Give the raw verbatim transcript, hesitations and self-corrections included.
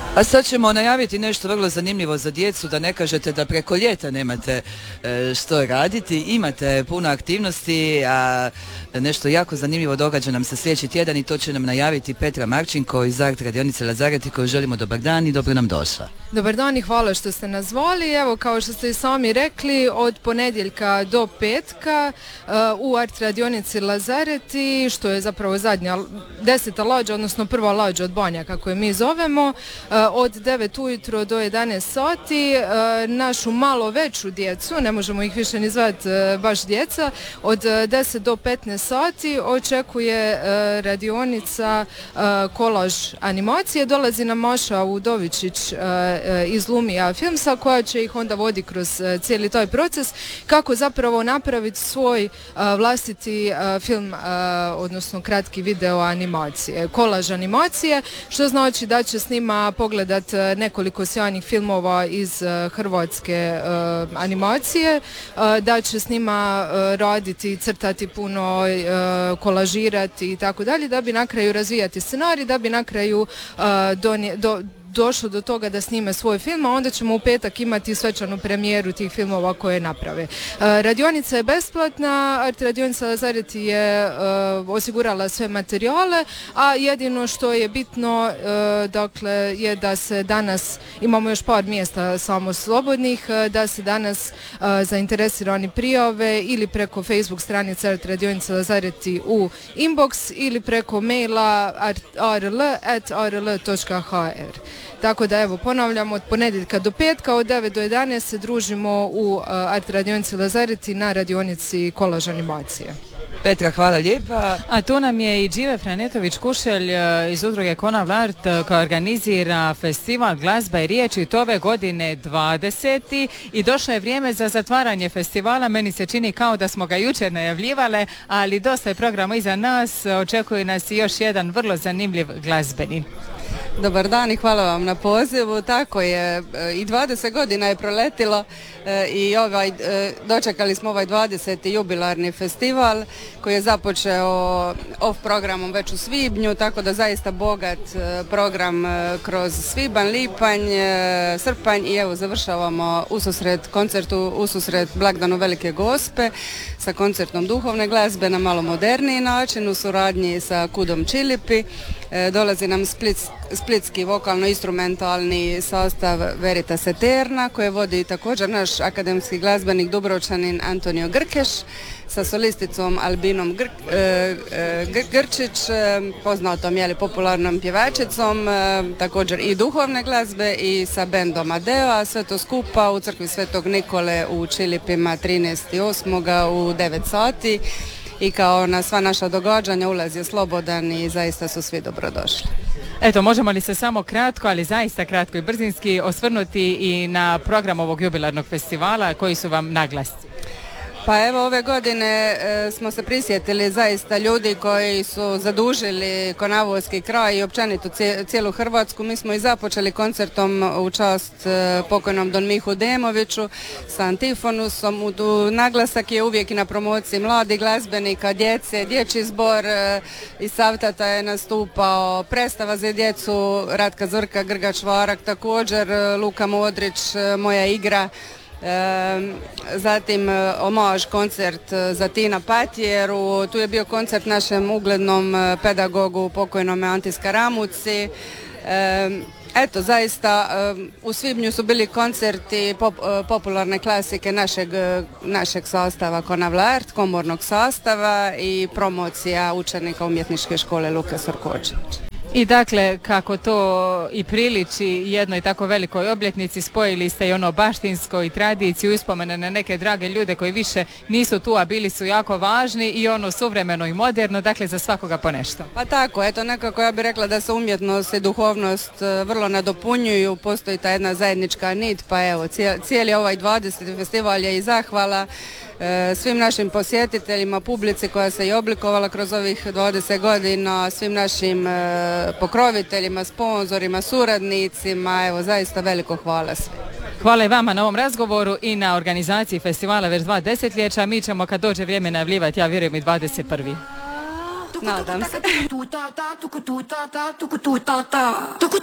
A sad ćemo najaviti nešto vrlo zanimljivo za djecu, da ne kažete da preko ljeta nemate e, što raditi. Imate puno aktivnosti, a nešto jako zanimljivo događa nam se sljedeći tjedan i to će nam najaviti Petra Marčinko iz Art radionice Lazareti, koju želimo dobar dan i dobro nam došla. Dobar dan i hvala što ste nas zvali. Evo, kao što ste i sami rekli, od ponedjeljka do petka uh, u Art radionici Lazareti, što je zapravo zadnja deseta lađa, odnosno prva lađa od Banja, kako je mi zovemo, uh, od devet ujutro do jedanaest sati, uh, našu malo veću djecu, ne možemo ih više ni zvati uh, baš djeca, od deset do petnaest sati očekuje uh, radionica uh, kolaž animacije. Dolazi nam Maša Udovičić uh, iz Lumija Filmsa, koja će ih onda vodi kroz uh, cijeli taj proces, kako zapravo napraviti svoj uh, vlastiti uh, film, uh, odnosno kratki video animacije, kolaž animacije, što znači da će s njima pogledat uh, nekoliko sjajnih filmova iz uh, hrvatske uh, animacije, uh, da će s njima uh, raditi, crtati puno, uh, kolažirati i tako dalje, da bi na kraju razvijati scenarij, da bi na kraju uh, donije, do, došlo do toga da snime svoj film, a onda ćemo u petak imati svečanu premijeru tih filmova koje naprave. Uh, radionica je besplatna, Art radionica Lazareti je uh, osigurala sve materijale, a jedino što je bitno uh, dakle, je da se danas, imamo još par mjesta samo slobodnih, uh, da se danas uh, zainteresirani prijave ili preko Facebook stranice Art radionica Lazareti u inbox ili preko maila arl at arl točka h r. Tako da evo, ponavljamo, od ponedjeljka do petka, od devet do jedanaest se družimo u uh, Art radionici Lazareti na radionici kolaž animacije. Petra, hvala lijepa. A tu nam je i Džive Franetović-Kušelj iz udruge Konav Art, koja organizira festival Glazba i riječi, to ove godine dvadeseti i došlo je vrijeme za zatvaranje festivala. Meni se čini kao da smo ga jučer najavljivale, ali dosta je programa iza nas, očekuje nas i još jedan vrlo zanimljiv glazbeni. Dobar dan i hvala vam na pozivu. Tako je, i dvadeset godina je proletilo i ovaj, dočekali smo ovaj dvadeseti jubilarni festival koji je započeo off programom već u svibnju, tako da zaista bogat program kroz svibanj, lipanj, srpanj i evo završavamo ususret koncertu, ususret blagdanu Velike Gospe sa koncertom duhovne glazbe na malo moderniji način u suradnji sa Kudom Čilipi. Dolazi nam Split, splitski vokalno-instrumentalni sastav Veritas Eterna, koje vodi također naš akademski glazbenik Dubrovčanin Antonio Grkeš sa solisticom Albinom Gr, e, Gr, Grčić, e, poznatom jeli, popularnom pjevačicom, e, također i duhovne glazbe i sa bendom Adeo, a sve to skupa u crkvi Svetog Nikole u Čilipima trinaestog osmog u devet sati. I kao na sva naša događanja ulaz je slobodan i zaista su svi dobrodošli. Eto, možemo li se samo kratko, ali zaista kratko i brzinski osvrnuti i na program ovog jubilarnog festivala, koji su vam naglasci? Pa evo, ove godine e, smo se prisjetili zaista ljudi koji su zadužili Konavoski kraj i općenito cijelu Hrvatsku. Mi smo i započeli koncertom u čast e, pokojnom Don Mihu Demoviću sa Antifonusom. U, u, naglasak je uvijek i na promociji mladih glazbenika, djece, dječji zbor e, iz Savtata je nastupao, predstava za djecu Ratka Zrka, Grgač Varak, također e, Luka Modrić, e, Moja igra. E, zatim e, omaž koncert e, za Tina Patjeru, tu je bio koncert našem uglednom e, pedagogu pokojnom Anti Skaramuci. E, eto, zaista e, u svibnju su bili koncerti pop, e, popularne klasike našeg, našeg sastava Konav Art, komornog sastava i promocija učenika umjetničke škole Luka Sorkočević. I dakle, kako to i priliči jednoj tako velikoj obljetnici, spojili ste i ono baštinsko i tradiciju, uspomene na neke drage ljude koji više nisu tu, a bili su jako važni, i ono suvremeno i moderno, dakle za svakoga po nešto. Pa tako, eto, nekako ja bih rekla da se umjetnost i duhovnost vrlo nadopunjuju, postoji ta jedna zajednička nit, pa evo, cijeli ovaj dvadeseti festival je i zahvala svim našim posjetiteljima, publici koja se i oblikovala kroz ovih dvadeset godina, svim našim pokroviteljima, sponzorima, suradnicima, evo, zaista veliko hvala svima. Hvala i vama na ovom razgovoru i na organizaciji festivala već dva desetljeća. Mi ćemo kad dođe vrijeme najavljivati, ja vjerujem, i dvadeset prvi. Nadam se.